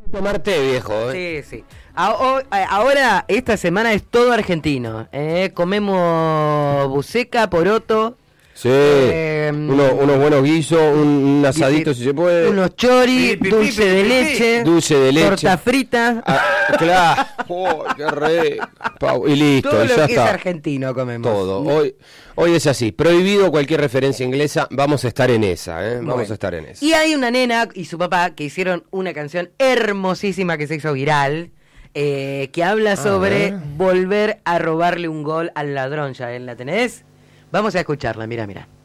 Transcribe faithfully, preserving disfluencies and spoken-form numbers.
Tomarte, viejo, ¿eh? Sí, sí. Ahora, esta semana es todo argentino. ¿eh? Comemos buceca, poroto. Sí, eh, uno, unos buenos guisos, un, un asadito si se puede. Unos choris, pi, pi, dulce pi, pi, de pi, leche. Dulce de leche. Torta frita. Ah, claro. Oh, qué re. Y listo, todo y lo ya que está. Es argentino comemos. Todo. Hoy, hoy es así. Prohibido cualquier referencia inglesa. Vamos a estar en esa, ¿eh? Vamos bueno. a estar en esa. Y hay una nena y su papá que hicieron una canción hermosísima que se hizo viral. Eh, que habla sobre ah, volver a robarle un gol al ladrón. ¿Ya la tenés? Vamos a escucharla, mira, mira.